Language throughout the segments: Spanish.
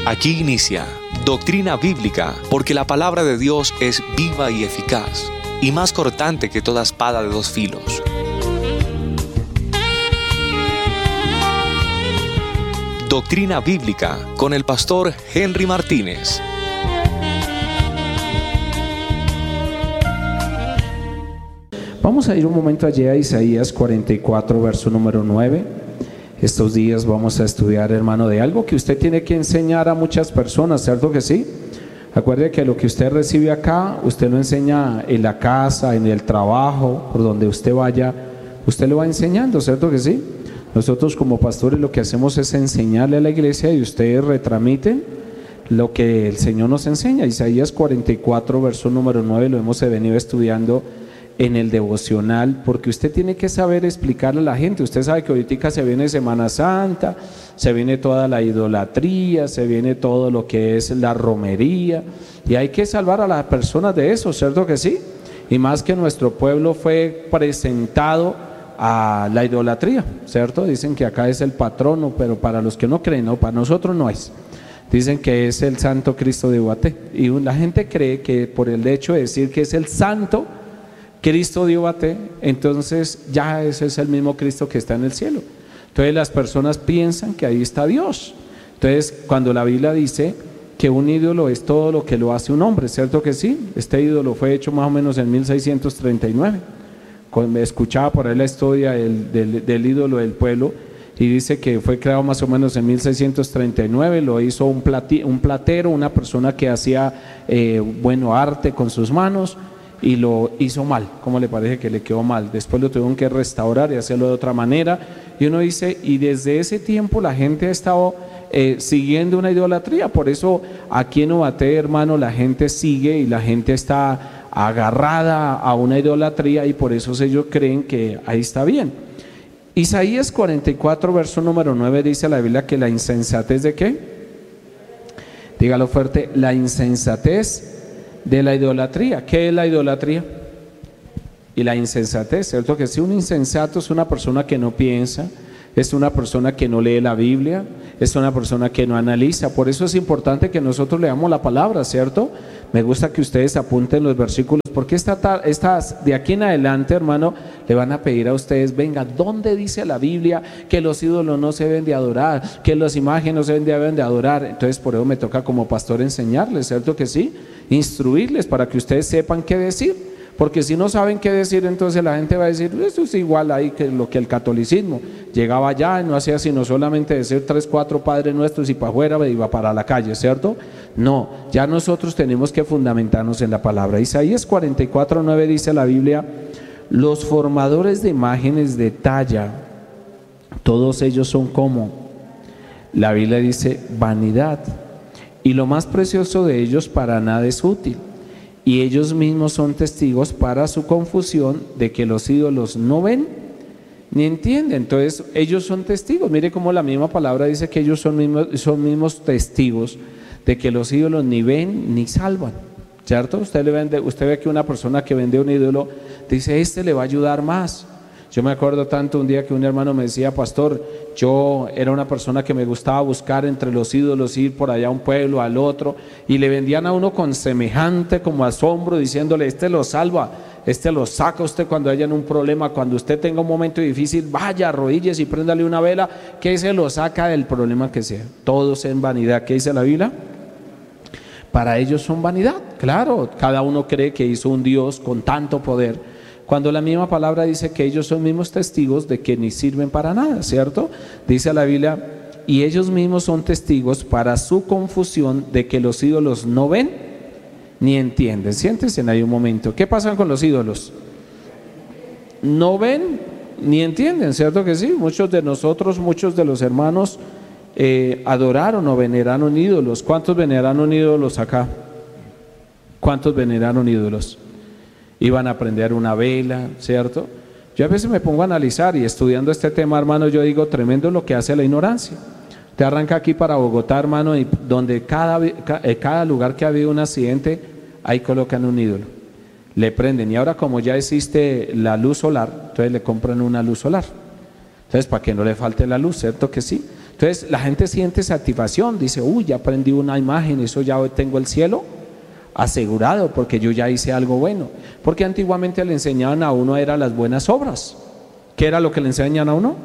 Aquí inicia Doctrina Bíblica, porque la palabra de Dios es viva y eficaz, y más cortante que toda espada de dos filos. Doctrina Bíblica con el pastor Henry Martínez. Vamos a ir un momento allí a Isaías 44, verso número 9. Estos días vamos a estudiar, hermano, de algo que usted tiene que enseñar a muchas personas, ¿cierto que sí? Acuerde que lo que usted recibe acá, usted lo enseña en la casa, en el trabajo, por donde usted vaya, usted lo va enseñando, ¿cierto que sí? Nosotros como pastores lo que hacemos es enseñarle a la iglesia y ustedes retransmiten lo que el Señor nos enseña. Isaías 44, verso número 9, lo hemos venido estudiando en el devocional, porque usted tiene que saber explicarle a la gente. Usted sabe que ahorita se viene Semana Santa, se viene toda la idolatría, se viene todo lo que es la romería, y hay que salvar a las personas de eso, ¿cierto que sí? Y más que nuestro pueblo fue presentado a la idolatría, ¿cierto? Dicen que acá es el patrono, pero para los que no creen, no, para nosotros no es. Dicen que es el Santo Cristo de Ubaté, y la gente cree que por el hecho de decir que es el Santo Cristo de Ubaté, entonces ya ese es el mismo Cristo que está en el cielo. Entonces las personas piensan que ahí está Dios. Entonces cuando la Biblia dice que un ídolo es todo lo que lo hace un hombre, ¿cierto que sí? Este ídolo fue hecho más o menos en 1639. Escuchaba por ahí la historia del ídolo del pueblo, y dice que fue creado más o menos en 1639, lo hizo un platero, una persona que hacía arte con sus manos, y lo hizo mal. ¿Cómo le parece que le quedó mal? Después lo tuvieron que restaurar y hacerlo de otra manera, y uno dice, y desde ese tiempo la gente ha estado siguiendo una idolatría. Por eso aquí en Ubaté, hermano, la gente sigue y la gente está agarrada a una idolatría, y por eso ellos creen que ahí está bien. Isaías 44, verso número 9, dice la Biblia que la insensatez ¿de qué? Dígalo fuerte, la insensatez de la idolatría. ¿Qué es la idolatría? Y la insensatez, ¿cierto? Que si un insensato es una persona que no piensa, es una persona que no lee la Biblia, es una persona que no analiza. Por eso es importante que nosotros leamos la palabra, ¿cierto? Me gusta que ustedes apunten los versículos, porque de aquí en adelante, hermano, le van a pedir a ustedes, venga, ¿dónde dice la Biblia que los ídolos no se deben de adorar, que las imágenes no se deben de adorar? Entonces por eso me toca como pastor enseñarles, ¿cierto que sí? Instruirles para que ustedes sepan qué decir. Porque si no saben qué decir, entonces la gente va a decir, esto es igual ahí que lo que el catolicismo. Llegaba allá y no hacía sino solamente decir 3, 4 Padres Nuestros y para afuera iba para la calle, ¿cierto? No, ya nosotros tenemos que fundamentarnos en la palabra. Isaías 44, 9 dice la Biblia, los formadores de imágenes de talla, todos ellos son como, la Biblia dice, vanidad, y lo más precioso de ellos para nada es útil. Y ellos mismos son testigos para su confusión de que los ídolos no ven ni entienden. Entonces ellos son testigos. Mire cómo la misma palabra dice que ellos son mismos testigos de que los ídolos ni ven ni salvan, ¿cierto? Usted ve que una persona que vende un ídolo dice, este le va a ayudar más. Yo me acuerdo tanto un día que un hermano me decía, pastor, yo era una persona que me gustaba buscar entre los ídolos, ir por allá a un pueblo, al otro, y le vendían a uno con semejante como asombro, diciéndole, este lo salva, este lo saca usted cuando haya un problema, cuando usted tenga un momento difícil, vaya, arrodíllese y préndale una vela, que se lo saca del problema que sea. Todos en vanidad. ¿Qué dice la Biblia? Para ellos son vanidad. Claro, cada uno cree que hizo un Dios con tanto poder, cuando la misma palabra dice que ellos son mismos testigos de que ni sirven para nada, ¿cierto? Dice la Biblia, y ellos mismos son testigos para su confusión de que los ídolos no ven ni entienden. Siéntense ahí un momento. ¿Qué pasa con los ídolos? No ven ni entienden, ¿cierto que sí? Muchos de nosotros, muchos de los hermanos adoraron o veneraron ídolos. ¿Cuántos veneraron ídolos acá? ¿Cuántos veneraron ídolos? Iban a prender una vela, ¿cierto? Yo a veces me pongo a analizar y estudiando este tema, hermano, yo digo, tremendo lo que hace la ignorancia. Te arranca aquí para Bogotá, hermano, y donde cada lugar que ha habido un accidente, ahí colocan un ídolo, le prenden. Y ahora como ya existe la luz solar, entonces le compran una luz solar. Entonces, para que no le falte la luz, ¿cierto que sí? Entonces la gente siente satisfacción, dice, uy, ya aprendí una imagen, eso ya tengo el cielo asegurado porque yo ya hice algo bueno. Porque antiguamente le enseñaban a uno era las buenas obras. ¿Qué era lo que le enseñan a uno?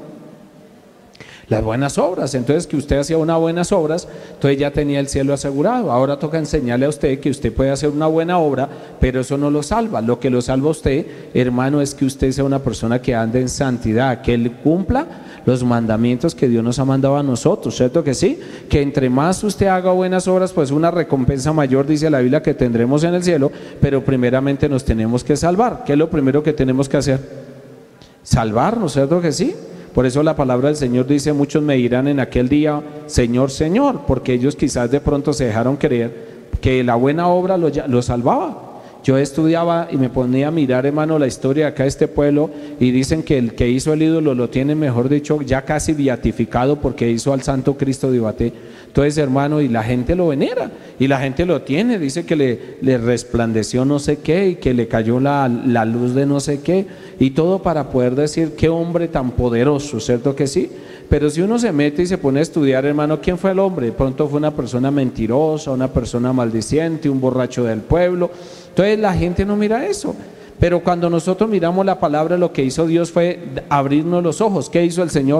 Las buenas obras. Entonces que usted hacía unas buenas obras, entonces ya tenía el cielo asegurado. Ahora toca enseñarle a usted que usted puede hacer una buena obra, pero eso no lo salva. Lo que lo salva a usted, hermano, es que usted sea una persona que ande en santidad, que él cumpla los mandamientos que Dios nos ha mandado a nosotros, ¿cierto que sí? Que entre más usted haga buenas obras, pues una recompensa mayor, dice la Biblia, que tendremos en el cielo, pero primeramente nos tenemos que salvar. ¿Qué es lo primero que tenemos que hacer? Salvarnos, ¿cierto que sí? Por eso la palabra del Señor dice, muchos me dirán en aquel día, Señor, Señor, porque ellos quizás de pronto se dejaron creer que la buena obra lo salvaba. Yo estudiaba y me ponía a mirar, hermano, la historia de acá de este pueblo, y dicen que el que hizo el ídolo lo tiene, mejor dicho, ya casi beatificado porque hizo al Santo Cristo de Ibaté. Entonces, hermano, y la gente lo venera, y la gente lo tiene, dice que le resplandeció no sé qué, y que le cayó la luz de no sé qué, y todo para poder decir qué hombre tan poderoso, ¿cierto que sí? Pero si uno se mete y se pone a estudiar, hermano, ¿quién fue el hombre? De pronto fue una persona mentirosa, una persona maldiciente, un borracho del pueblo. Entonces la gente no mira eso. Pero cuando nosotros miramos la palabra, lo que hizo Dios fue abrirnos los ojos. ¿Qué hizo el Señor?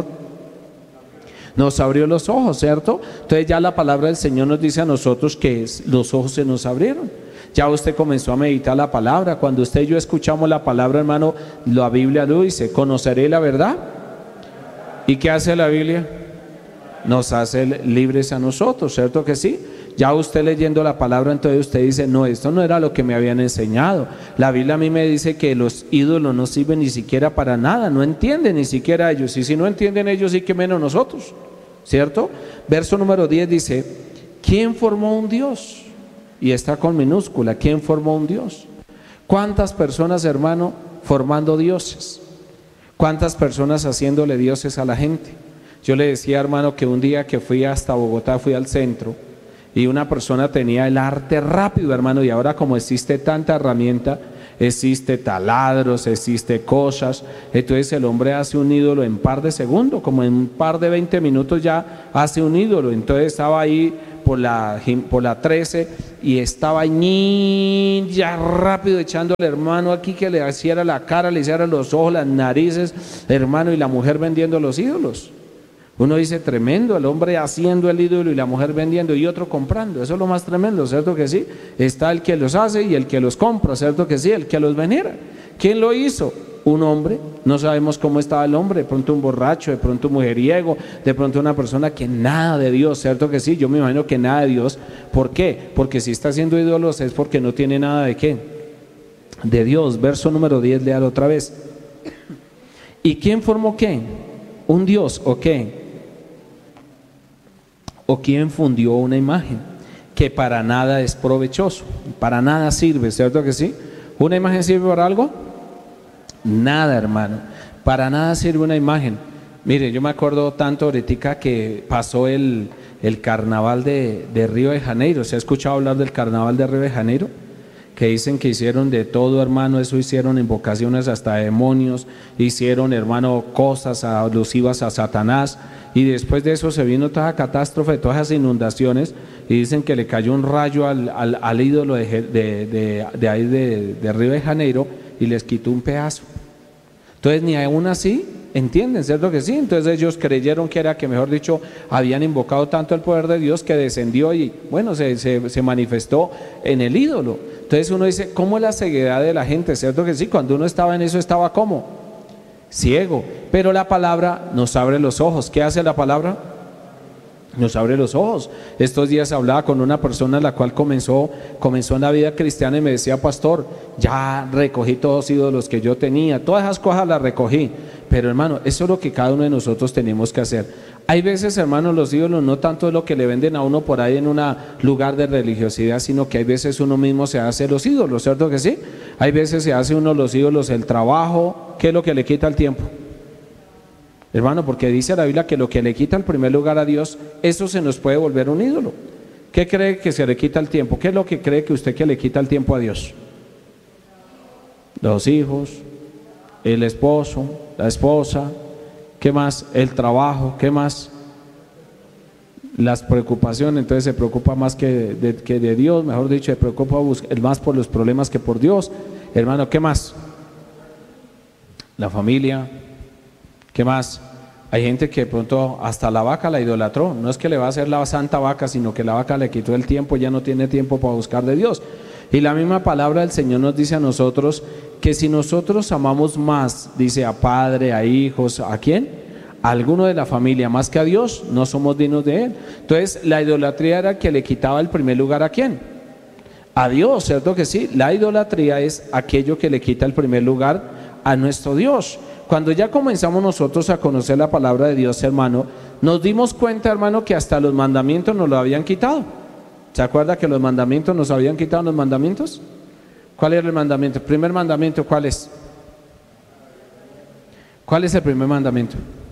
Nos abrió los ojos, ¿cierto? Entonces ya la palabra del Señor nos dice a nosotros que los ojos se nos abrieron. Ya usted comenzó a meditar la palabra. Cuando usted y yo escuchamos la palabra, hermano, la Biblia lo dice, conoceré la verdad. ¿Y qué hace la Biblia? Nos hace libres a nosotros, ¿cierto que sí? Ya usted leyendo la palabra, entonces usted dice, no, esto no era lo que me habían enseñado. La Biblia a mí me dice que los ídolos no sirven ni siquiera para nada, no entienden ni siquiera ellos. Y si no entienden ellos, sí que menos nosotros, ¿cierto? Verso número 10 dice, ¿quién formó un Dios? Y está con minúscula, ¿quién formó un Dios? ¿Cuántas personas, hermano, formando dioses? ¿Cuántas personas haciéndole dioses a la gente? Yo le decía, hermano, que un día que fui hasta Bogotá, fui al centro, y una persona tenía el arte rápido, hermano, y ahora como existe tanta herramienta, existe taladros, existe cosas, entonces el hombre hace un ídolo en par de segundos, como en un par de 20 minutos ya hace un ídolo. Entonces estaba ahí por la 13 y estaba ahí ya rápido echándole, hermano, aquí que le hiciera la cara, le hiciera los ojos, las narices, hermano, y la mujer vendiendo los ídolos. Uno dice, tremendo, el hombre haciendo el ídolo y la mujer vendiendo y otro comprando. Eso es lo más tremendo, ¿cierto que sí? Está el que los hace y el que los compra, ¿cierto que sí? El que los venera. ¿Quién lo hizo? Un hombre. No sabemos cómo estaba el hombre, de pronto un borracho, de pronto un mujeriego, de pronto una persona que nada de Dios, ¿cierto que sí? Yo me imagino que nada de Dios. ¿Por qué? Porque si está haciendo ídolos es porque no tiene nada de ¿qué? De Dios. Verso número 10, léalo otra vez. ¿Y quién formó qué? ¿Un Dios o qué? ¿O quién fundió una imagen que para nada es provechoso? Para nada sirve, ¿cierto que sí? ¿Una imagen sirve para algo? Nada, hermano. Para nada sirve una imagen. Mire, yo me acuerdo tanto ahorita que pasó el carnaval de Río de Janeiro. ¿Se ha escuchado hablar del carnaval de Río de Janeiro? Que dicen que hicieron de todo, hermano, eso hicieron invocaciones hasta demonios, hicieron, hermano, cosas alusivas a Satanás, y después de eso se vino toda catástrofe, todas esas inundaciones, y dicen que le cayó un rayo al ídolo de ahí de Río de Janeiro y les quitó un pedazo. Entonces ni aún así entienden, ¿cierto que sí? Entonces ellos creyeron que era que, mejor dicho, habían invocado tanto el poder de Dios que descendió y bueno, se manifestó en el ídolo. Entonces uno dice, ¿cómo es la ceguedad de la gente? ¿Cierto que sí? Cuando uno estaba en eso, ¿estaba cómo? Ciego. Pero la palabra nos abre los ojos. ¿Qué hace la palabra? Nos abre los ojos. Estos días hablaba con una persona la cual comenzó en la vida cristiana y me decía, pastor, ya recogí todos los ídolos que yo tenía, todas esas cosas las recogí. Pero hermano, eso es lo que cada uno de nosotros tenemos que hacer. Hay veces, hermano, los ídolos no tanto es lo que le venden a uno por ahí en un lugar de religiosidad, sino que hay veces uno mismo se hace los ídolos, ¿cierto que sí? Hay veces se hace uno los ídolos, el trabajo. ¿Qué es lo que le quita el tiempo? Hermano, porque dice la Biblia que lo que le quita el primer lugar a Dios, eso se nos puede volver un ídolo. ¿Qué cree que se le quita el tiempo? ¿Qué es lo que cree que usted que le quita el tiempo a Dios? Los hijos, el esposo, la esposa, ¿qué más? El trabajo, ¿qué más? las preocupaciones, entonces se preocupa más que de Dios, mejor dicho, se preocupa más por los problemas que por Dios. Hermano, ¿qué más? La familia, ¿qué más? Hay gente que de pronto hasta la vaca la idolatró, no es que le va a hacer la santa vaca, sino que la vaca le quitó el tiempo, ya no tiene tiempo para buscar de Dios. Y la misma palabra del Señor nos dice a nosotros que si nosotros amamos más, dice, a padre, a hijos, ¿a quién? A alguno de la familia más que a Dios, no somos dignos de Él. Entonces la idolatría era que le quitaba el primer lugar ¿a quién? A Dios, ¿cierto que sí? La idolatría es aquello que le quita el primer lugar a nuestro Dios. Cuando ya comenzamos nosotros a conocer la palabra de Dios, hermano, nos dimos cuenta, hermano, que hasta los mandamientos nos lo habían quitado. ¿Se acuerda que los mandamientos nos habían quitado los mandamientos? ¿Cuál era el mandamiento? El primer mandamiento, ¿cuál es? ¿Cuál es el primer mandamiento?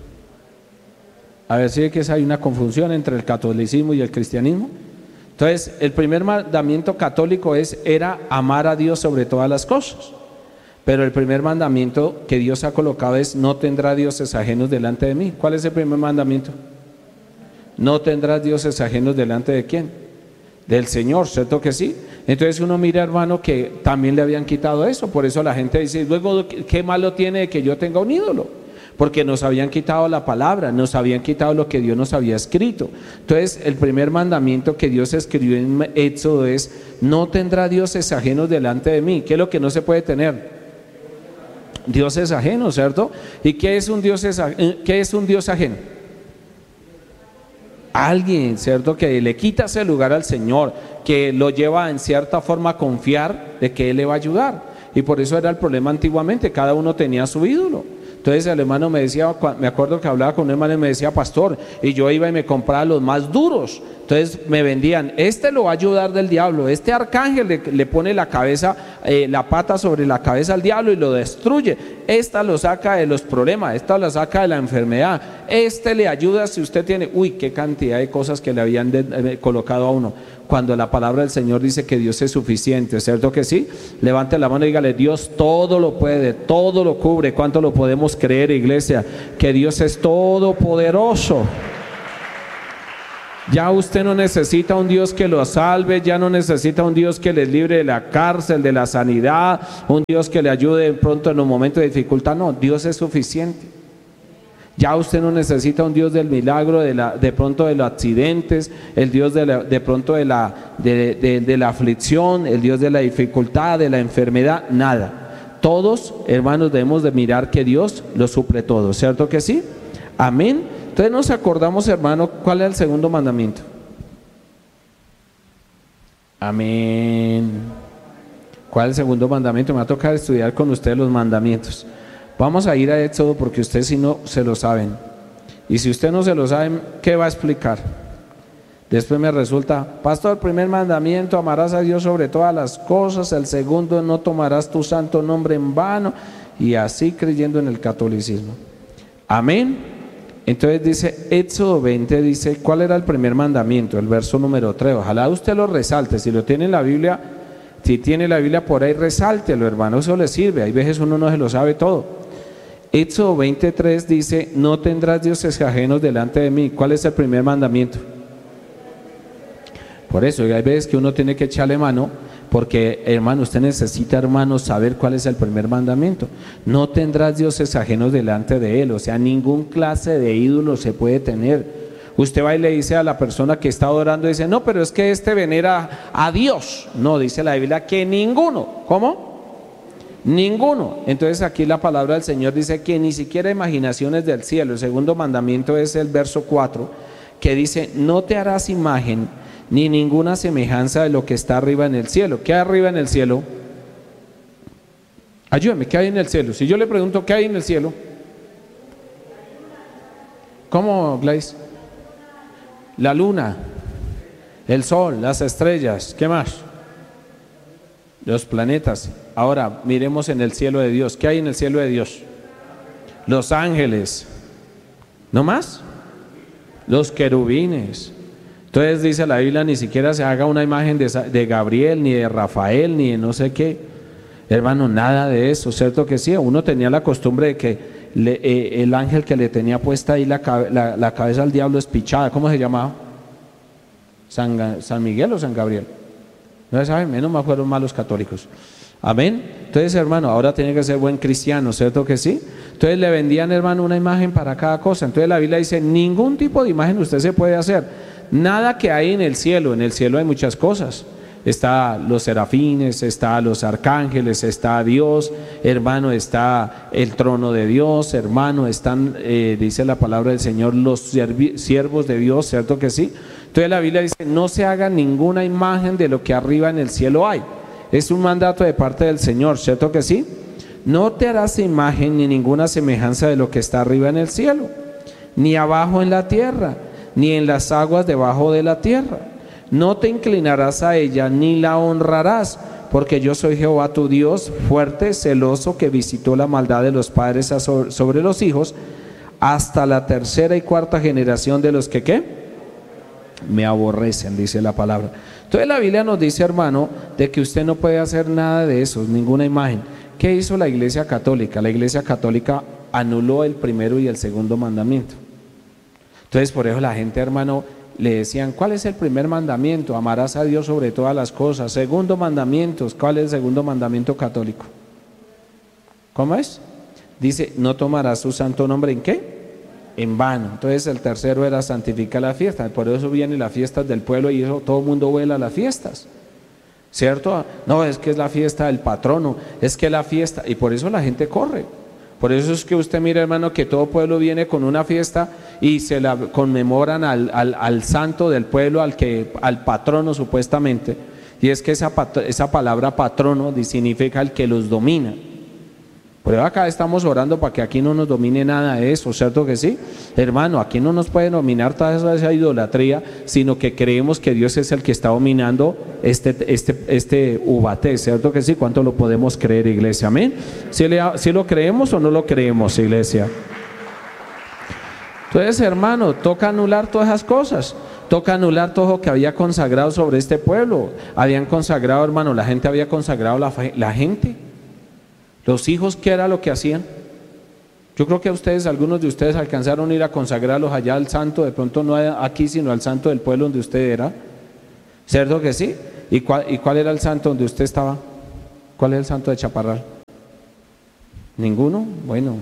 A ver si es que hay una confusión entre el catolicismo y el cristianismo. Entonces, el primer mandamiento católico era amar a Dios sobre todas las cosas. Pero el primer mandamiento que Dios ha colocado es: no tendrás dioses ajenos delante de mí. ¿Cuál es el primer mandamiento? No tendrás dioses ajenos delante de quién? Del Señor, ¿cierto que sí? Entonces uno mira, hermano, que también le habían quitado eso. Por eso la gente dice: luego, ¿qué malo tiene de que yo tenga un ídolo? Porque nos habían quitado la palabra, nos habían quitado lo que Dios nos había escrito. Entonces el primer mandamiento que Dios escribió en Éxodo es: no tendrá dioses ajenos delante de mí. ¿Qué es lo que no se puede tener? Dioses ajenos, ¿cierto? ¿Y qué es un Dios ajeno? Alguien, ¿cierto? Que le quita ese lugar al Señor, que lo lleva en cierta forma a confiar de que Él le va a ayudar. Y por eso era el problema antiguamente, cada uno tenía su ídolo. Entonces el hermano me decía, me acuerdo que hablaba con un hermano y me decía: pastor, y yo iba y me compraba los más duros. Entonces me vendían: este lo va a ayudar del diablo, este arcángel le pone la cabeza, la pata sobre la cabeza al diablo y lo destruye. Esta lo saca de los problemas, esta lo saca de la enfermedad, este le ayuda si usted tiene, qué cantidad de cosas que le habían colocado a uno. Cuando la palabra del Señor dice que Dios es suficiente, ¿cierto que sí? Levante la mano y dígale: Dios todo lo puede, todo lo cubre. ¿Cuánto lo podemos creer, iglesia? Que Dios es todopoderoso. Ya usted no necesita un Dios que lo salve, ya no necesita un Dios que le libre de la cárcel, de la sanidad, un Dios que le ayude pronto en un momento de dificultad. No, Dios es suficiente. Ya usted no necesita un Dios del milagro, de pronto de los accidentes, el Dios de pronto de la aflicción, el Dios de la dificultad, de la enfermedad, nada. Todos, hermanos, debemos de mirar que Dios lo suple todo, ¿cierto que sí? Amén. Entonces nos acordamos, hermano, ¿cuál es el segundo mandamiento? Amén. ¿Cuál es el segundo mandamiento? Me va a tocar estudiar con ustedes los mandamientos. Vamos a ir a Éxodo porque ustedes si no se lo saben. Y si usted no se lo saben, ¿qué va a explicar? Después me resulta: pastor, el primer mandamiento, amarás a Dios sobre todas las cosas. El segundo, no tomarás tu santo nombre en vano. Y así creyendo en el catolicismo. Amén. Entonces dice Éxodo 20, dice, ¿cuál era el primer mandamiento? El verso número 3. Ojalá usted lo resalte. Si lo tiene en la Biblia, si tiene la Biblia por ahí, resáltelo, hermano, eso le sirve. Hay veces uno no se lo sabe todo. Éxodo 23 dice: no tendrás dioses ajenos delante de mí. ¿Cuál es el primer mandamiento? Por eso hay veces que uno tiene que echarle mano, porque, hermano, usted necesita, hermano, saber cuál es el primer mandamiento. No tendrás dioses ajenos delante de él. O sea, ningún clase de ídolo se puede tener. Usted va y le dice a la persona que está adorando, dice: no, pero es que venera a Dios. No, dice la Biblia que ninguno. ¿Cómo? Ninguno. Entonces aquí la palabra del Señor dice que ni siquiera imaginaciones del cielo. El segundo mandamiento es el verso 4, que dice: no te harás imagen ni ninguna semejanza de lo que está arriba en el cielo. ¿Qué hay arriba en el cielo? Ayúdame, ¿qué hay en el cielo? Si yo le pregunto ¿qué hay en el cielo? ¿Cómo, Gleice? La luna, el sol, las estrellas, ¿qué más? Los planetas. Ahora miremos en el cielo de Dios. ¿Qué hay en el cielo de Dios? Los ángeles. ¿No más? Los querubines. Entonces dice la Biblia: ni siquiera se haga una imagen de Gabriel, ni de Rafael, ni de no sé qué. Hermano, nada de eso, ¿cierto que sí? Uno tenía la costumbre de que el ángel que le tenía puesta ahí la cabeza al diablo espichada, ¿cómo se llamaba? San Miguel o San Gabriel. No se sabe, menos mal fueron malos católicos. Amén. Entonces, hermano, ahora tiene que ser buen cristiano, ¿cierto que sí? Entonces le vendían, hermano, una imagen para cada cosa. Entonces la Biblia dice, ningún tipo de imagen usted se puede hacer. Nada que hay en el cielo hay muchas cosas. Está los serafines, está los arcángeles, está Dios, hermano, está el trono de Dios, hermano, están, dice la palabra del Señor, los siervos de Dios, ¿cierto que sí? Entonces la Biblia dice, no se haga ninguna imagen de lo que arriba en el cielo hay. Es un mandato de parte del Señor, ¿cierto que sí? No te harás imagen ni ninguna semejanza de lo que está arriba en el cielo, ni abajo en la tierra, ni en las aguas debajo de la tierra. No te inclinarás a ella, ni la honrarás, porque yo soy Jehová tu Dios, fuerte, celoso, que visitó la maldad de los padres sobre los hijos, hasta la tercera y cuarta generación de los que, ¿qué? Me aborrecen, dice la palabra. Entonces la Biblia nos dice, hermano, de que usted no puede hacer nada de eso, ninguna imagen. ¿Qué hizo la Iglesia Católica? La Iglesia Católica anuló el primero y el segundo mandamiento. Entonces por eso la gente, hermano, le decían, ¿cuál es el primer mandamiento? Amarás a Dios sobre todas las cosas. Segundo mandamiento, ¿cuál es el segundo mandamiento católico? ¿Cómo es? Dice, no tomarás su santo nombre ¿en qué? En vano. Entonces el tercero era santificar la fiesta. Por eso vienen las fiestas del pueblo y eso todo el mundo vuela a las fiestas, ¿cierto? No, es que es la fiesta del patrono, es que la fiesta, y por eso la gente corre. Por eso es que usted mira, hermano, que todo pueblo viene con una fiesta y se la conmemoran al santo del pueblo, al patrono supuestamente. Y es que esa palabra patrono significa el que los domina. Por eso acá estamos orando para que aquí no nos domine nada de eso, ¿cierto que sí? Hermano, aquí no nos puede dominar toda esa idolatría, sino que creemos que Dios es el que está dominando este Ubaté, ¿cierto que sí? ¿Cuánto lo podemos creer, iglesia? Amén. ¿Si lo creemos o no lo creemos, iglesia? Entonces, hermano, toca anular todas esas cosas. Toca anular todo lo que había consagrado sobre este pueblo. Habían consagrado, hermano, la gente había consagrado la gente. Los hijos, ¿qué era lo que hacían? Yo creo que algunos de ustedes alcanzaron a ir a consagrarlos allá al santo, de pronto no aquí, sino al santo del pueblo donde usted era. ¿Cierto que sí? ¿Y cuál era el santo donde usted estaba? ¿Cuál es el santo de Chaparral? ¿Ninguno? Bueno.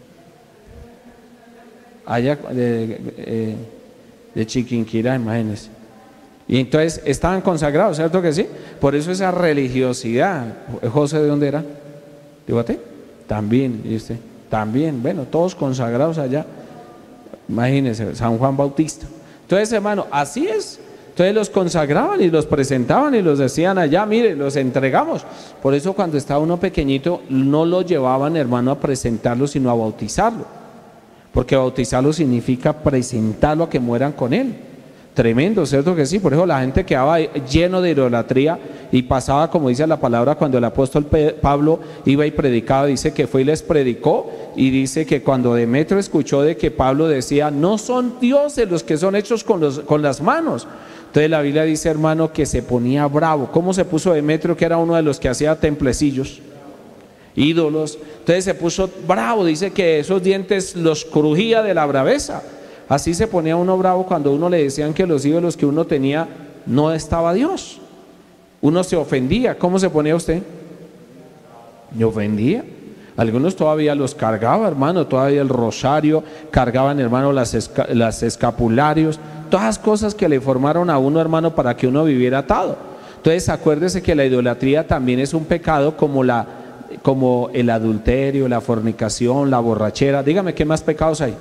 Allá de Chiquinquirá, imagínense. Y entonces estaban consagrados, ¿cierto que sí? Por eso esa religiosidad. ¿José de dónde era? ¿De Guaté? También, ¿y usted? También, bueno, todos consagrados allá. Imagínense, San Juan Bautista. Entonces, hermano, así es. Entonces los consagraban y los presentaban y los decían allá, mire, los entregamos. Por eso cuando estaba uno pequeñito, no lo llevaban, hermano, a presentarlo, sino a bautizarlo. Porque bautizarlo significa presentarlo a que mueran con él. Tremendo, ¿cierto que sí? Por eso la gente quedaba lleno de idolatría y pasaba, como dice la palabra, cuando el apóstol Pablo iba y predicaba, dice que fue y les predicó, y dice que cuando Demetrio escuchó de que Pablo decía, no son dioses los que son hechos con las manos. Entonces la Biblia dice, hermano, que se ponía bravo. ¿Cómo se puso Demetrio, que era uno de los que hacía templecillos, ídolos? Entonces se puso bravo, dice que esos dientes los crujía de la braveza. Así se ponía uno bravo cuando uno le decían que los ídolos que uno tenía no estaba Dios. Uno se ofendía. ¿Cómo se ponía usted? Me ofendía. Algunos todavía los cargaba, hermano, todavía el rosario, cargaban, hermano, las escapularios, todas las cosas que le formaron a uno, hermano, para que uno viviera atado. Entonces acuérdese que la idolatría también es un pecado como el adulterio, la fornicación, la borrachera. Dígame, ¿qué más pecados hay?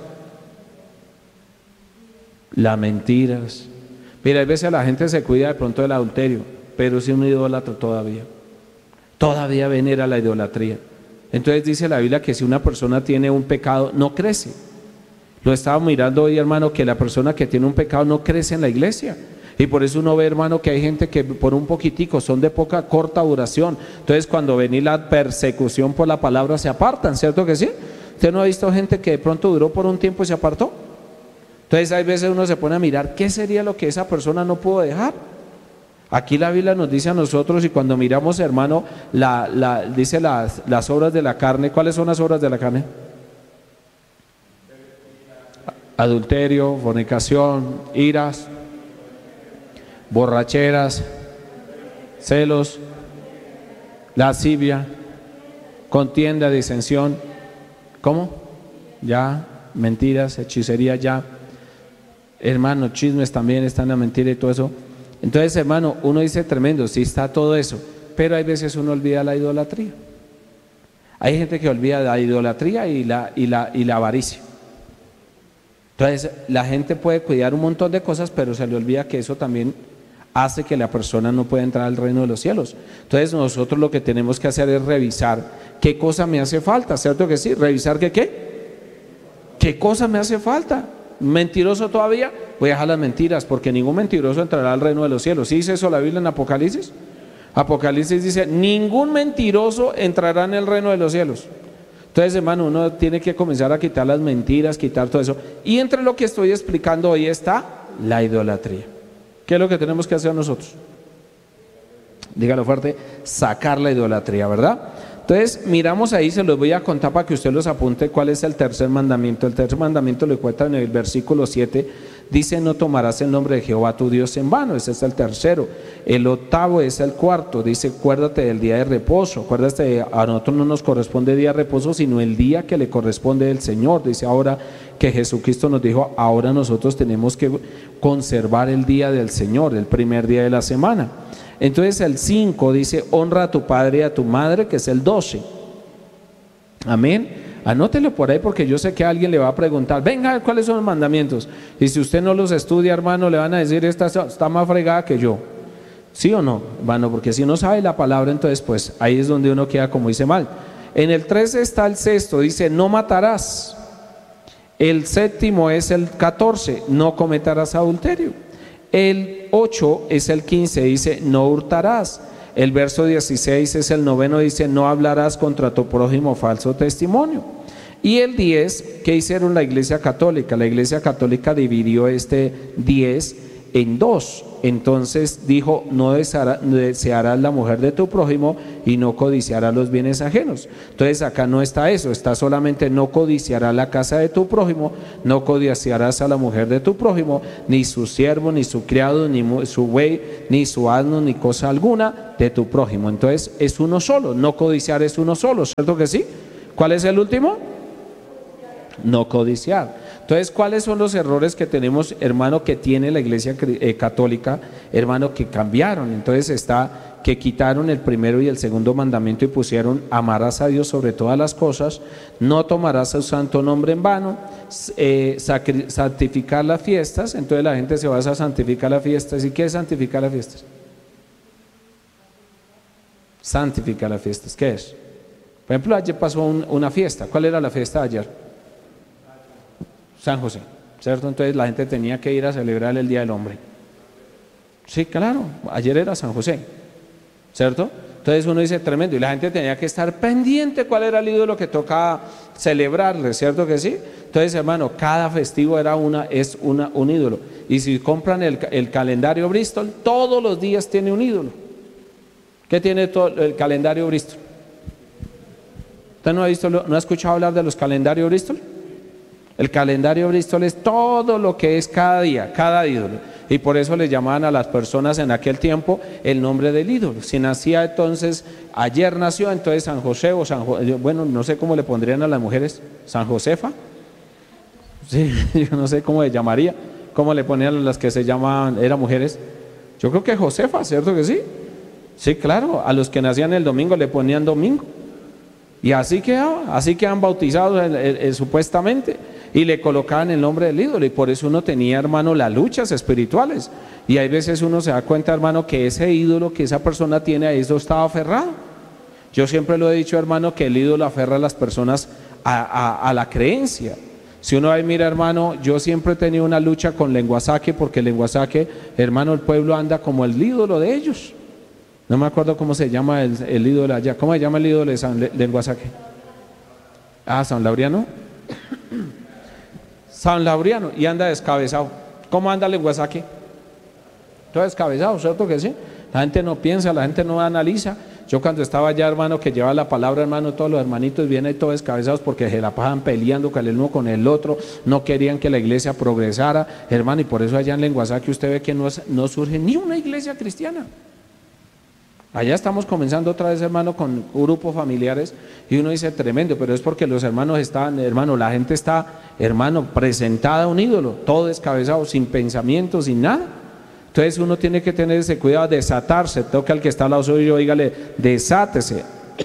Las mentiras. Mira, a veces la gente se cuida de pronto del adulterio, pero es un idólatra todavía venera la idolatría. Entonces dice la Biblia que si una persona tiene un pecado, no crece. Lo estaba mirando hoy, hermano, que la persona que tiene un pecado no crece en la iglesia. Y por eso uno ve, hermano, que hay gente que por un poquitico son de corta duración. Entonces cuando viene la persecución por la palabra se apartan, ¿cierto que sí? ¿Usted no ha visto gente que de pronto duró por un tiempo y se apartó? Entonces hay veces uno se pone a mirar qué sería lo que esa persona no pudo dejar. Aquí la Biblia nos dice a nosotros, y cuando miramos, hermano, dice las obras de la carne. ¿Cuáles son las obras de la carne? Adulterio, fornicación, iras, borracheras, celos, lascivia, contienda, disensión. ¿Cómo? Ya, mentiras, hechicería, ya. Hermano, chismes también están en la mentira y todo eso. Entonces, hermano, uno dice tremendo, sí está todo eso, pero hay veces uno olvida la idolatría. Hay gente que olvida la idolatría y la avaricia. Entonces, la gente puede cuidar un montón de cosas, pero se le olvida que eso también hace que la persona no pueda entrar al reino de los cielos. Entonces, nosotros lo que tenemos que hacer es revisar qué cosa me hace falta, ¿cierto que sí? Revisar qué cosa me hace falta. ¿Mentiroso todavía? Voy a dejar las mentiras, porque ningún mentiroso entrará al reino de los cielos. ¿Sí dice eso la Biblia en Apocalipsis? Apocalipsis dice, ningún mentiroso entrará en el reino de los cielos. Entonces, hermano, uno tiene que comenzar a quitar las mentiras, quitar todo eso. Y entre lo que estoy explicando hoy está la idolatría. ¿Qué es lo que tenemos que hacer nosotros? Dígalo fuerte, sacar la idolatría, ¿verdad? Entonces, miramos ahí, se los voy a contar para que usted los apunte cuál es el tercer mandamiento. El tercer mandamiento lo encuentra en el versículo 7, dice, no tomarás el nombre de Jehová tu Dios en vano, ese es el tercero. El octavo es el cuarto, dice, acuérdate del día de reposo. Acuérdate, a nosotros no nos corresponde día de reposo, sino el día que le corresponde del Señor. Dice ahora que Jesucristo nos dijo, ahora nosotros tenemos que conservar el día del Señor, el primer día de la semana. Entonces el 5 dice, honra a tu padre y a tu madre, que es el 12. Amén. Anótelo por ahí, porque yo sé que a alguien le va a preguntar, venga, ¿cuáles son los mandamientos? Y si usted no los estudia, hermano, le van a decir, esta está más fregada que yo. ¿Sí o no, hermano? Porque si no sabe la palabra, entonces pues ahí es donde uno queda como dice mal. En el 13 está el sexto, dice, no matarás. El séptimo es el 14, no cometerás adulterio. El 8 es el 15, dice, no hurtarás. El verso 16 es el noveno, dice, no hablarás contra tu prójimo falso testimonio. Y el 10, ¿qué hicieron la Iglesia Católica? La Iglesia Católica dividió este 10 en dos. Entonces dijo, no desearás la mujer de tu prójimo y no codiciarás los bienes ajenos. Entonces acá no está eso, está solamente no codiciarás la casa de tu prójimo, no codiciarás a la mujer de tu prójimo, ni su siervo, ni su criado, ni su buey, ni su asno, ni cosa alguna de tu prójimo. Entonces es uno solo, no codiciar es uno solo, ¿cierto que sí? ¿Cuál es el último? No codiciar. Entonces, ¿cuáles son los errores que tenemos, hermano, que tiene la Iglesia Católica, hermano, que cambiaron? Entonces está que quitaron el primero y el segundo mandamiento y pusieron, amarás a Dios sobre todas las cosas, no tomarás su santo nombre en vano, santificar las fiestas. Entonces la gente se va a santificar las fiestas. ¿Y qué es santificar las fiestas? Santificar las fiestas, ¿qué es? Por ejemplo, ayer pasó una fiesta. ¿Cuál era la fiesta de ayer? San José, ¿cierto? Entonces la gente tenía que ir a celebrar el Día del Hombre. Sí, claro, ayer era San José, ¿cierto? Entonces uno dice tremendo, y la gente tenía que estar pendiente cuál era el ídolo que tocaba celebrarle, ¿cierto que sí? Entonces, hermano, cada festivo era un ídolo. Y si compran el calendario Bristol, todos los días tiene un ídolo. ¿Qué tiene todo el calendario Bristol? ¿Usted no ha escuchado hablar de los calendarios Bristol? El calendario Bristol es todo lo que es cada día, cada ídolo. Y por eso le llamaban a las personas en aquel tiempo el nombre del ídolo. Si nacía entonces, ayer nació, entonces San José o bueno, no sé cómo le pondrían a las mujeres, San Josefa. Sí, yo no sé cómo le llamaría, cómo le ponían a las que se llamaban, eran mujeres. Yo creo que Josefa, ¿cierto que sí? Sí, claro, a los que nacían el domingo le ponían domingo. Y así quedan bautizados supuestamente. Y le colocaban el nombre del ídolo, y por eso uno tenía, hermano, las luchas espirituales. Y hay veces uno se da cuenta, hermano, que ese ídolo que esa persona tiene, a eso estaba aferrado. Yo siempre lo he dicho, hermano, que el ídolo aferra a las personas a la creencia. Si uno ahí mira, hermano, yo siempre he tenido una lucha con Lenguasaque, porque Lenguasaque, hermano, el pueblo anda como el ídolo de ellos. No me acuerdo cómo se llama el ídolo allá. ¿Cómo se llama el ídolo de Lenguasaque? San Laureano. San Laureano, y anda descabezado. ¿Cómo anda Lenguasaque? Todo descabezado, ¿cierto que sí? La gente no piensa, la gente no analiza. Yo cuando estaba allá, hermano, que lleva la palabra, hermano, todos los hermanitos vienen ahí todos descabezados porque se la pasan peleando con el uno con el otro, no querían que la iglesia progresara, hermano, y por eso allá en Lenguasá que usted ve que no surge ni una iglesia cristiana. Allá estamos comenzando otra vez, hermano, con grupos familiares y uno dice tremendo, pero es porque los hermanos están, hermano, la gente está, hermano, presentada a un ídolo, todo descabezado, sin pensamientos, sin nada. Entonces uno tiene que tener ese cuidado, desatarse, toca al que está al lado suyo, dígale, desátese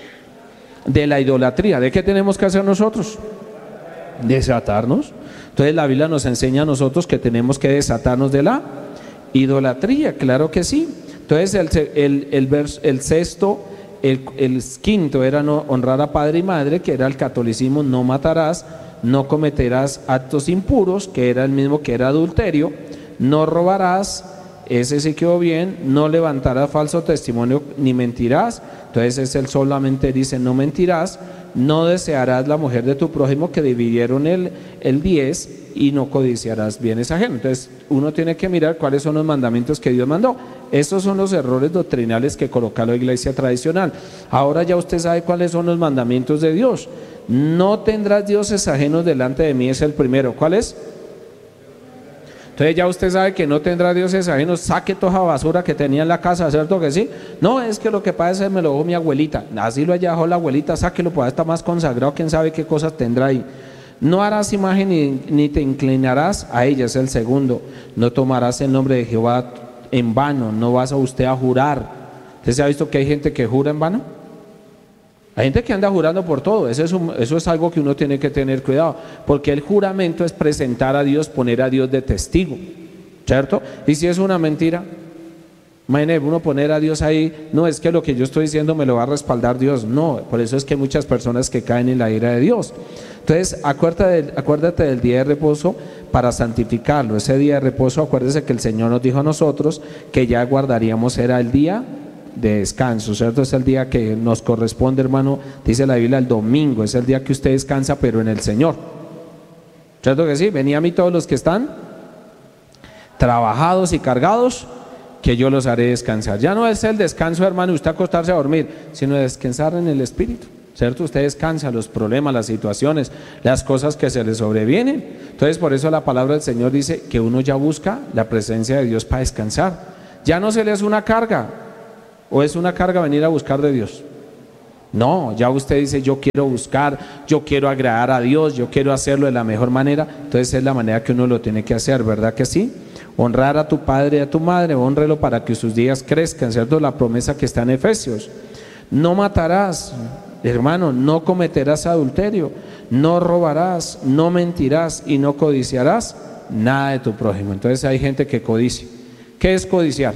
de la idolatría. ¿De qué tenemos que hacer nosotros? Desatarnos. Entonces la Biblia nos enseña a nosotros que tenemos que desatarnos de la idolatría, claro que sí. Entonces el sexto, el quinto era no honrar a padre y madre, que era el catolicismo, no matarás, no cometerás actos impuros, que era el mismo que era adulterio, no robarás, ese sí quedó bien, no levantarás falso testimonio ni mentirás, entonces ese solamente dice no mentirás, no desearás la mujer de tu prójimo, que dividieron el 10, y no codiciarás bienes ajenos. Entonces uno tiene que mirar cuáles son los mandamientos que Dios mandó. Estos son los errores doctrinales que coloca la iglesia tradicional. Ahora ya usted sabe cuáles son los mandamientos de Dios. No tendrás dioses ajenos delante de mí, es el primero. ¿Cuál es? Entonces ya usted sabe que no tendrá dioses ajenos, saque toda esa basura que tenía en la casa, ¿cierto que sí? No, es que lo que pasa es que me lo dejó mi abuelita, así lo haya dejado la abuelita, sáquelo, pues está más consagrado, quién sabe qué cosas tendrá ahí. No harás imagen ni te inclinarás a ella, es el segundo. No tomarás el nombre de Jehová en vano, no vas a usted a jurar. ¿Usted se ha visto que hay gente que jura en vano? Hay gente que anda jurando por todo, eso es algo que uno tiene que tener cuidado, porque el juramento es presentar a Dios, poner a Dios de testigo, ¿cierto? Y si es una mentira, imagínese uno poner a Dios ahí, no es que lo que yo estoy diciendo me lo va a respaldar Dios, no, por eso es que hay muchas personas que caen en la ira de Dios. Entonces acuérdate del día de reposo para santificarlo. Ese día de reposo, acuérdese que el Señor nos dijo a nosotros que ya guardaríamos, era el día de descanso, ¿cierto? Es el día que nos corresponde, hermano, dice la Biblia, el domingo, es el día que usted descansa, pero en el Señor, ¿cierto que sí? Venid a mí todos los que están trabajados y cargados, que yo los haré descansar. Ya no es el descanso, hermano, usted acostarse a dormir, sino descansar en el Espíritu, ¿cierto? Usted descansa los problemas, las situaciones, las cosas que se le sobrevienen. Entonces por eso la palabra del Señor dice que uno ya busca la presencia de Dios para descansar. Ya no se le hace una carga, o es una carga venir a buscar de Dios. No, ya usted dice yo quiero buscar, yo quiero agradar a Dios, yo quiero hacerlo de la mejor manera. Entonces es la manera que uno lo tiene que hacer, ¿verdad que sí? Honrar a tu padre y a tu madre, honrelo para que sus días crezcan, ¿cierto? La promesa que está en Efesios. No matarás, hermano, no cometerás adulterio, no robarás, no mentirás y no codiciarás nada de tu prójimo. Entonces hay gente que codicia. ¿Qué es codiciar?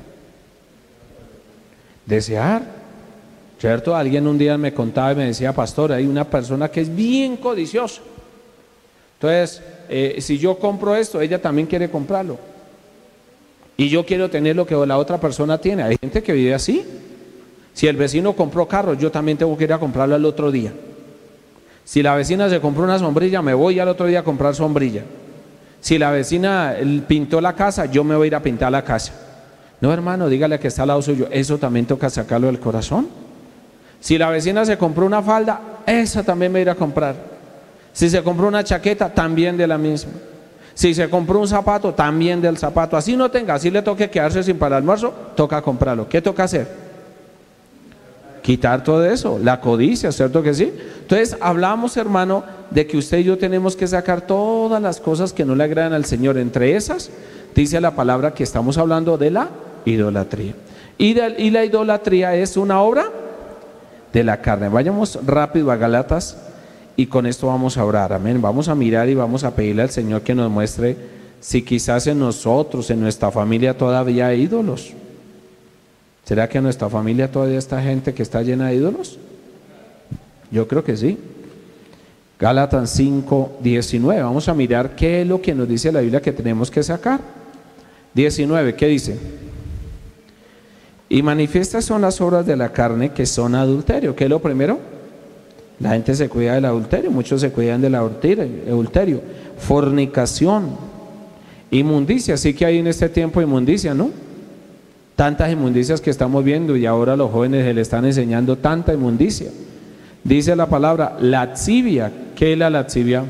Desear, ¿cierto? Alguien un día me contaba y me decía, pastor, hay una persona que es bien codiciosa. Entonces, si yo compro esto, ella también quiere comprarlo. Y yo quiero tener lo que la otra persona tiene. Hay gente que vive así. Si el vecino compró carro, yo también tengo que ir a comprarlo al otro día. Si la vecina se compró una sombrilla, me voy al otro día a comprar sombrilla. Si la vecina pintó la casa, yo me voy a ir a pintar la casa. No, hermano, dígale que está al lado suyo, eso también toca sacarlo del corazón. Si la vecina se compró una falda, esa también me voy a ir a comprar. Si se compró una chaqueta, también de la misma. Si se compró un zapato, también del zapato. Así no tenga, así le toque quedarse sin para el almuerzo, toca comprarlo. ¿Qué toca hacer? Quitar todo eso, la codicia, ¿cierto que sí? Entonces hablamos, hermano, de que usted y yo tenemos que sacar todas las cosas que no le agradan al Señor. Entre esas, dice la palabra que estamos hablando de la idolatría. Y la idolatría es una obra de la carne. Vayamos rápido a Gálatas y con esto vamos a orar, amén. Vamos a mirar y vamos a pedirle al Señor que nos muestre si quizás en nosotros, en nuestra familia todavía hay ídolos. ¿Será que en nuestra familia todavía está gente que está llena de ídolos? Yo creo que sí. Gálatas 5:19, vamos a mirar qué es lo que nos dice la Biblia que tenemos que sacar. 19, ¿qué dice? Y manifiestas son las obras de la carne, que son adulterio. ¿Qué es lo primero? La gente se cuida del adulterio, muchos se cuidan del adulterio, fornicación, inmundicia. Sí que hay en este tiempo inmundicia, ¿no? Tantas inmundicias que estamos viendo y ahora los jóvenes se le están enseñando tanta inmundicia. Dice la palabra lascivia. ¿Qué es la lascivia?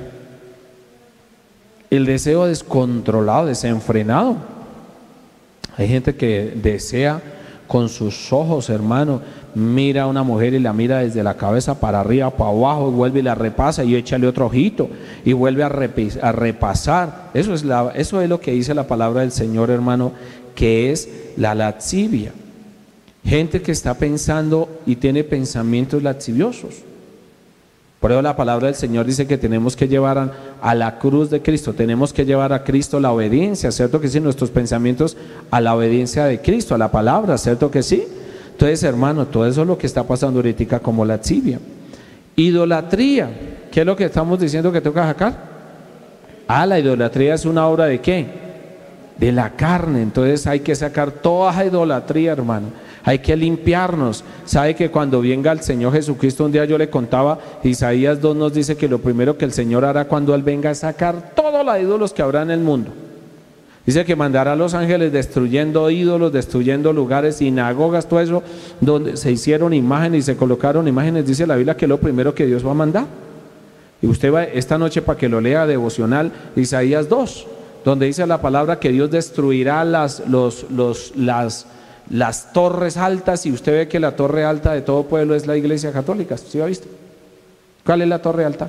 El deseo descontrolado, desenfrenado. Hay gente que desea con sus ojos, hermano, mira a una mujer y la mira desde la cabeza para arriba, para abajo, y vuelve y la repasa y échale otro ojito y vuelve a repasar. Eso es lo que dice la palabra del Señor, hermano, que es la lascivia. Gente que está pensando y tiene pensamientos lasciviosos. Por eso la palabra del Señor dice que tenemos que llevar a la cruz de Cristo, tenemos que llevar a Cristo la obediencia, ¿cierto que sí? Nuestros pensamientos a la obediencia de Cristo, a la palabra, ¿cierto que sí? Entonces, hermano, todo eso es lo que está pasando ahorita como lascivia. Idolatría, ¿qué es lo que estamos diciendo que toca sacar? La idolatría es una obra ¿de qué? De la carne. Entonces hay que sacar toda esa idolatría, hermano. Hay que limpiarnos. Sabe que cuando venga el Señor Jesucristo, un día yo le contaba, Isaías 2 nos dice que lo primero que el Señor hará cuando Él venga es sacar todos los ídolos que habrá en el mundo. Dice que mandará a los ángeles destruyendo ídolos, destruyendo lugares, sinagogas, todo eso, donde se hicieron imágenes y se colocaron imágenes. Dice la Biblia que es lo primero que Dios va a mandar. Y usted va esta noche para que lo lea devocional, Isaías 2, donde dice la palabra que Dios destruirá las torres altas, y usted ve que la torre alta de todo pueblo es la Iglesia Católica. ¿Sí ha visto? ¿Cuál es la torre alta?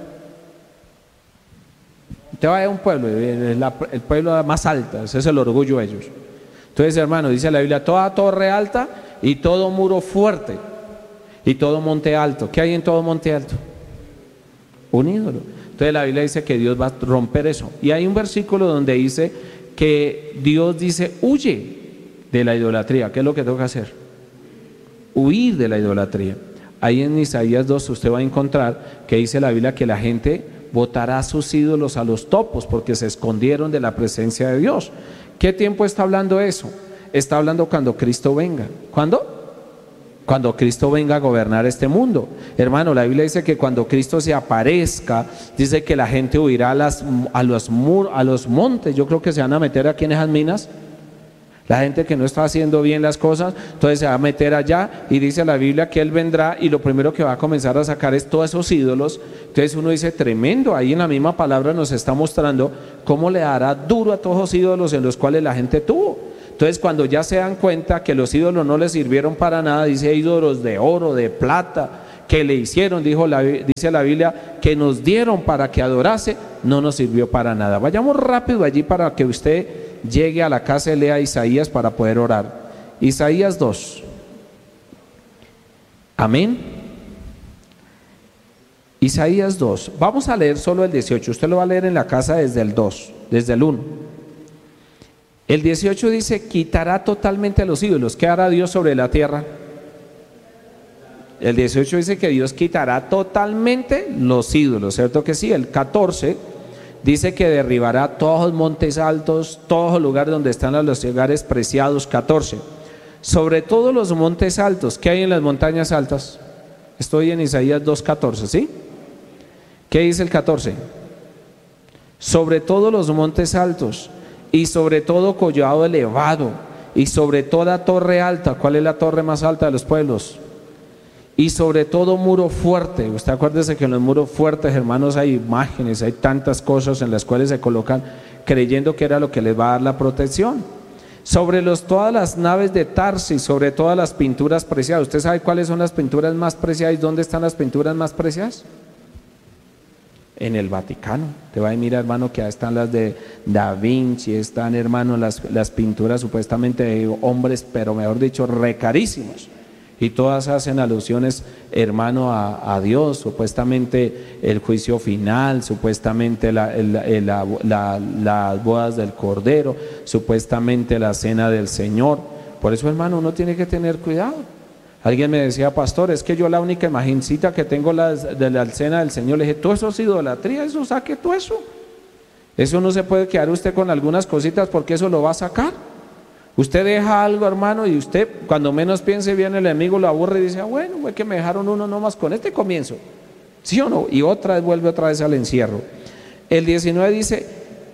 Usted va a un pueblo, el pueblo más alto, ese es el orgullo de ellos. Entonces, hermano, dice la Biblia, toda torre alta y todo muro fuerte y todo monte alto. ¿Qué hay en todo monte alto? Un ídolo. Entonces la Biblia dice que Dios va a romper eso. Y hay un versículo donde dice que Dios dice, huye de la idolatría. ¿Qué es lo que tengo que hacer? Huir de la idolatría. Ahí en Isaías 2 usted va a encontrar que dice la Biblia que la gente botará sus ídolos a los topos porque se escondieron de la presencia de Dios. ¿Qué tiempo está hablando eso? Está hablando cuando Cristo venga. ¿Cuándo? Cuando Cristo venga a gobernar este mundo. Hermano, la Biblia dice que cuando Cristo se aparezca, dice que la gente huirá a los montes. Yo creo que se van a meter aquí en esas minas. La gente que no está haciendo bien las cosas, entonces se va a meter allá, y dice la Biblia que Él vendrá y lo primero que va a comenzar a sacar es todos esos ídolos. Entonces uno dice, tremendo, ahí en la misma palabra nos está mostrando cómo le dará duro a todos los ídolos en los cuales la gente tuvo. Entonces cuando ya se dan cuenta que los ídolos no les sirvieron para nada, dice ídolos de oro, de plata, que le hicieron, dice la Biblia, que nos dieron para que adorase, no nos sirvió para nada. Vayamos rápido allí para que usted llegue a la casa y lea Isaías para poder orar. Isaías 2. Amén. Isaías 2. Vamos a leer solo el 18. Usted lo va a leer en la casa desde el 2, desde el 1. El 18 dice, quitará totalmente los ídolos. ¿Qué hará Dios sobre la tierra? El 18 dice que Dios quitará totalmente los ídolos, ¿cierto que sí? El 14 dice que derribará todos los montes altos, todos los lugares donde están los lugares preciados. 14. Sobre todos los montes altos. ¿Qué hay en las montañas altas? Estoy en Isaías 2:14, ¿sí? ¿Qué dice el 14? Sobre todos los montes altos y sobre todo collado elevado y sobre toda torre alta. ¿Cuál es la torre más alta de los pueblos? Y sobre todo muro fuerte. Usted acuérdese que en los muros fuertes, hermanos, hay imágenes, hay tantas cosas en las cuales se colocan creyendo que era lo que les va a dar la protección. Sobre todas las naves de Tarsis, sobre todas las pinturas preciadas. ¿Usted sabe cuáles son las pinturas más preciadas? ¿Dónde están las pinturas más preciadas? En el Vaticano. Te va a mirar, hermano, que ahí están las de Da Vinci, están, hermano, las pinturas supuestamente de hombres, pero mejor dicho, recarísimos. Y todas hacen alusiones, hermano, a Dios, supuestamente el juicio final, supuestamente las bodas del Cordero, supuestamente la cena del Señor. Por eso, hermano, uno tiene que tener cuidado. Alguien me decía, pastor, es que yo la única imagencita que tengo de la cena del Señor. Le dije, todo eso es idolatría, eso saque todo eso. Eso no se puede quedar usted con algunas cositas porque eso lo va a sacar. Usted deja algo, hermano, y usted cuando menos piense viene el enemigo, lo aburre y dice, bueno, fue que me dejaron uno nomás con este comienzo, ¿sí o no? Y vuelve otra vez al encierro. El 19 dice,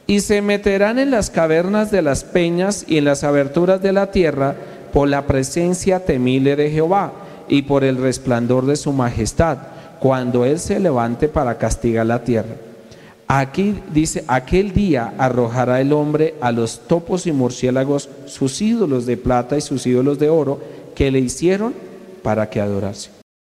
Y se meterán en las cavernas de las peñas y en las aberturas de la tierra por la presencia temible de Jehová y por el resplandor de su majestad, cuando Él se levante para castigar la tierra. Aquí dice, aquel día arrojará el hombre a los topos y murciélagos sus ídolos de plata y sus ídolos de oro que le hicieron para que adorase.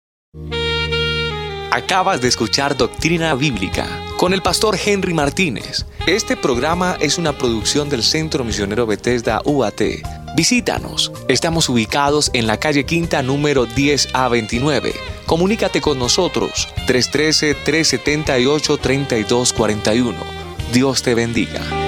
Acabas de escuchar Doctrina Bíblica con el pastor Henry Martínez. Este programa es una producción del Centro Misionero Bethesda UAT. Visítanos. Estamos ubicados en la calle Quinta número 10A29. Comunícate con nosotros 313-378-3241. Dios te bendiga.